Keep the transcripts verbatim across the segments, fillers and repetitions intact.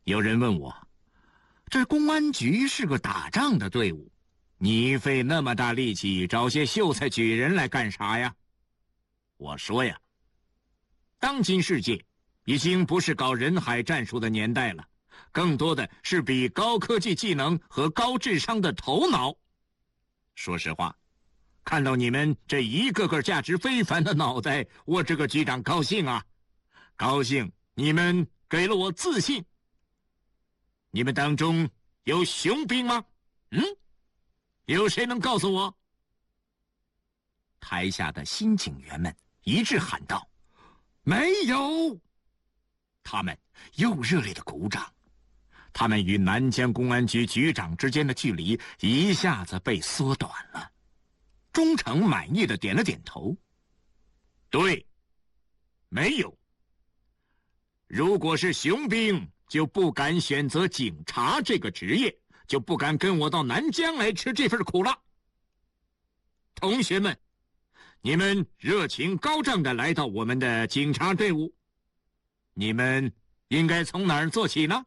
有人问我，这公安局是个打仗的队伍，你费那么大力气找些秀才举人来干啥呀？我说呀，当今世界已经不是搞人海战术的年代了，更多的是比高科技技能和高智商的头脑。说实话，看到你们这一个个价值非凡的脑袋，我这个局长高兴啊！高兴你们给了我自信。你们当中有雄兵吗？嗯？有谁能告诉我？台下的新警员们一致喊道：没有！他们又热烈的鼓掌。他们与南江公安局局长之间的距离一下子被缩短了。忠诚满意的点了点头。对，没有。如果是雄兵，就不敢选择警察这个职业，就不敢跟我到南疆来吃这份苦了。同学们，你们热情高涨地来到我们的警察队伍，你们应该从哪儿做起呢？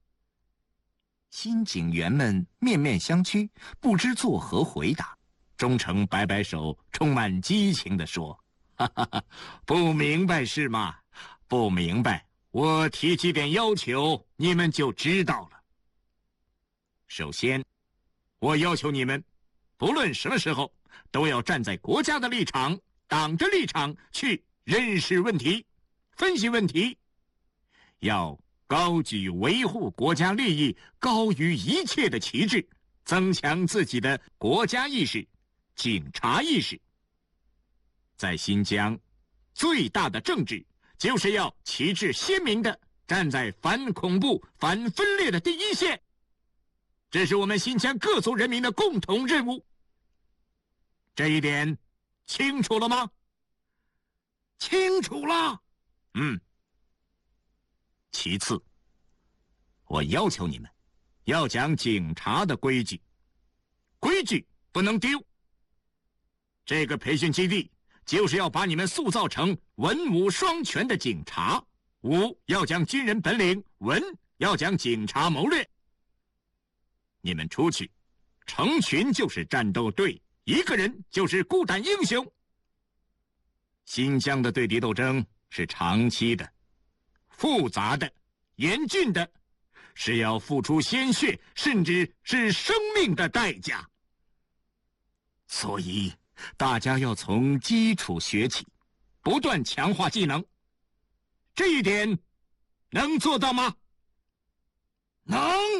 新警员们面面相觑，不知作何回答。忠诚摆摆手，充满激情地说：哈哈哈，不明白是吗？不明白，我提几点要求，你们就知道了。首先，我要求你们，不论什么时候，都要站在国家的立场、党的立场去认识问题、分析问题，要高举维护国家利益高于一切的旗帜，增强自己的国家意识、警察意识。在新疆，最大的政治就是要旗帜鲜明地站在反恐怖、反分裂的第一线，这是我们新疆各族人民的共同任务。这一点清楚了吗？清楚了。嗯。其次，我要求你们要讲警察的规矩，规矩不能丢。这个培训基地就是要把你们塑造成文武双全的警察，武要讲军人本领，文要讲警察谋略。你们出去，成群就是战斗队，一个人就是孤胆英雄。新疆的对敌斗争是长期的、复杂的、严峻的，是要付出鲜血，甚至是生命的代价。所以大家要从基础学起，不断强化技能。这一点能做到吗？能。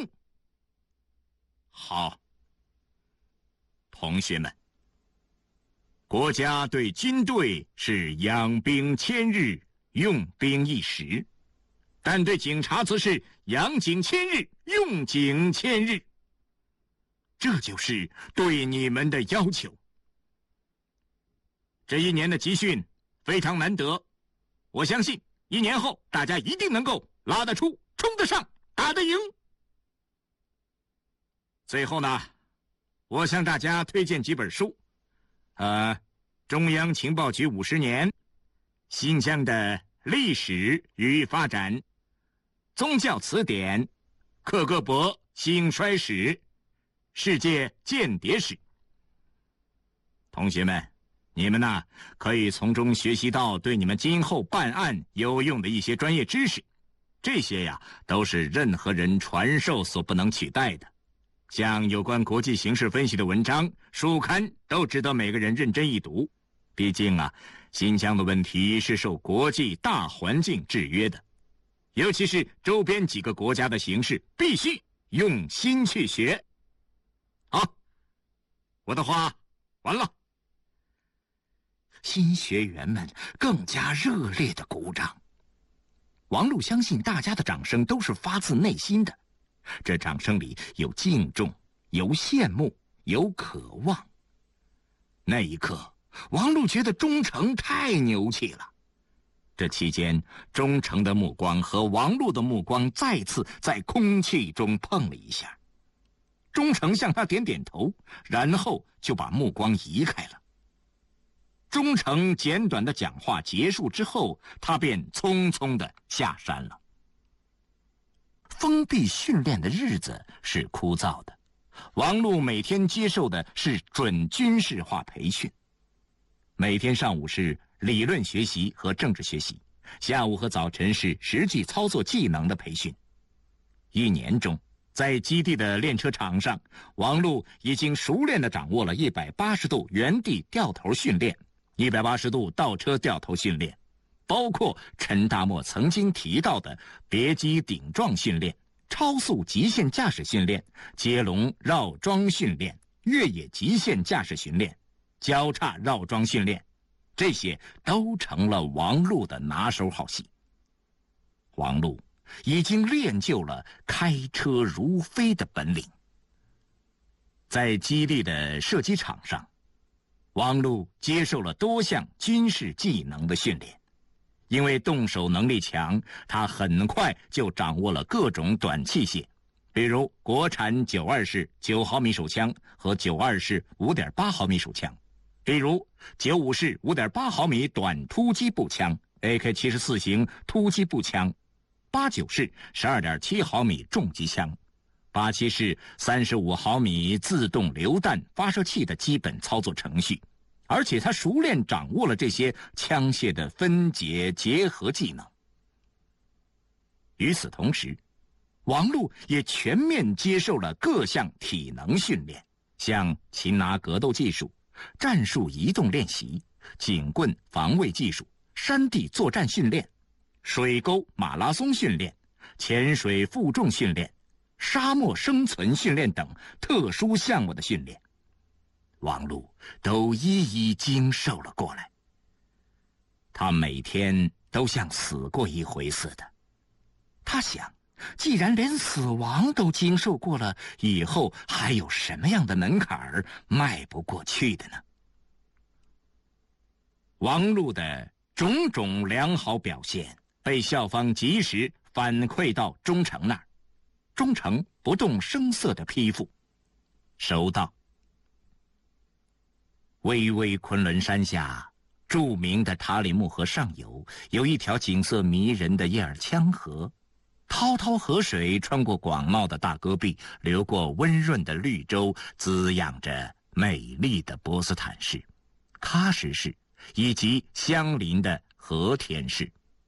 好，同学们，国家对军队是养兵千日，用兵一时，但对警察则是养警千日，用警千日。这就是对你们的要求。这一年的集训非常难得，我相信一年后大家一定能够拉得出、冲得上、打得赢。最后呢，我向大家推荐几本书，呃，中央情报局五十年、新疆的历史与发展、宗教词典、克格勃兴衰史、世界间谍史。同学们，你们呢，可以从中学习到对你们今后办案有用的一些专业知识，这些呀，都是任何人传授所不能取代的。像有关国际形势分析的文章、书刊，都值得每个人认真一读。毕竟啊，新疆的问题是受国际大环境制约的，尤其是周边几个国家的形势，必须用心去学。好，我的话完了。新学员们更加热烈地鼓掌。王璐相信大家的掌声都是发自内心的，这掌声里有敬重，有羡慕，有渴望。那一刻，王璐觉得忠诚太牛气了。这期间，忠诚的目光和王璐的目光再次在空气中碰了一下。忠诚向他点点头，然后就把目光移开了。忠诚简短的讲话结束之后，他便匆匆地下山了。 封闭训练的日子是枯燥的。王璐每天接受的是准军事化培训，每天上午是理论学习和政治学习，下午和早晨是实际操作技能的培训。一年中，在基地的练车场上，王璐已经熟练地掌握了一百八十度原地掉头训练、一百八十度倒车掉头训练，包括陈大墨曾经提到的别击顶撞训练、超速极限驾驶训练、接龙绕桩训练、越野极限驾驶训练、交叉绕桩训练，这些都成了王璐的拿手好戏。王璐已经练就了开车如飞的本领。在基地的射击场上，王璐接受了多项军事技能的训练。因为动手能力强，他很快就掌握了各种短器械，比如国产九二式九毫米手枪和九二式五点八毫米手枪，比如九五式五点八毫米短突击步枪 A K 七十四 型突击步枪，八九式十二点七毫米重机枪，八七式三十五毫米自动榴弹发射器的基本操作程序。而且他熟练掌握了这些枪械的分解结合技能。与此同时，王璐也全面接受了各项体能训练，像擒拿格斗技术、战术移动练习、警棍防卫技术、山地作战训练、水沟马拉松训练、潜水负重训练、沙漠生存训练等特殊项目的训练。王璐都一一经受了过来。他每天都像死过一回似的。他想，既然连死亡都经受过了，以后还有什么样的门槛儿迈不过去的呢？王璐的种种良好表现被校方及时反馈到钟诚那儿，钟诚不动声色地批复，收到。巍巍昆仑山下，著名的塔里木河上游有一条景色迷人的叶尔羌河，滔滔河水穿过广袤的大戈壁，流过温润的绿洲，滋养着美丽的波斯坦市、喀什市以及相邻的和田市。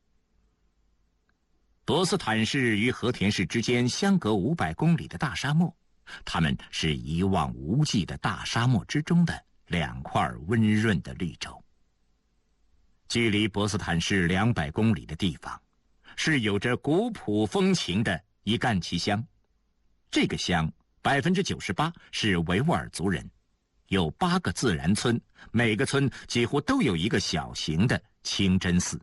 波斯坦市与和田市之间相隔五百公里的大沙漠，它们是一望无际的大沙漠之中的两块温润的绿洲。距离波斯坦市两百公里的地方，是有着古朴风情的伊干旗乡。这个乡百分之九十八是维吾尔族人，有八个自然村，每个村几乎都有一个小型的清真寺。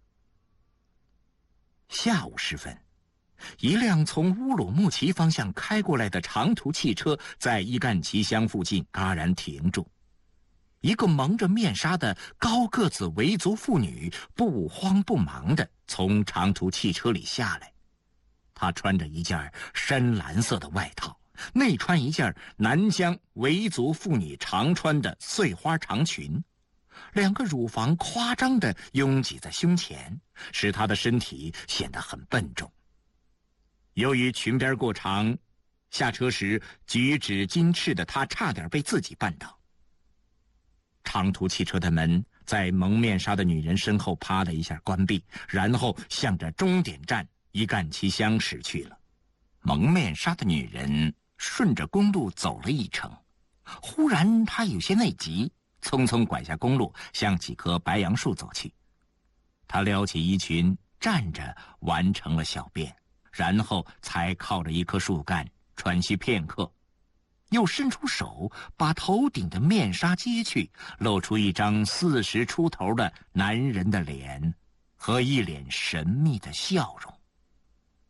下午时分，一辆从乌鲁木齐方向开过来的长途汽车在伊干旗乡附近戛然停住。一个蒙着面纱的高个子维族妇女不慌不忙地从长途汽车里下来。她穿着一件深蓝色的外套，内穿一件南疆维族妇女常穿的碎花长裙，两个乳房夸张地拥挤在胸前，使她的身体显得很笨重。由于裙边过长，下车时举止矜持的她差点被自己绊倒。长途汽车的门在蒙面纱的女人身后啪的一下关闭，然后向着终点站伊干旗乡驶去了。蒙面纱的女人顺着公路走了一程，忽然她有些内急，匆匆拐下公路，向几棵白杨树走去。她撩起衣裙，站着完成了小便，然后才靠着一棵树干喘息片刻，又伸出手把头顶的面纱揭去，露出一张四十出头的男人的脸和一脸神秘的笑容。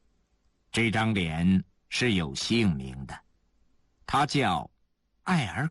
这张脸是有姓名的，他叫艾尔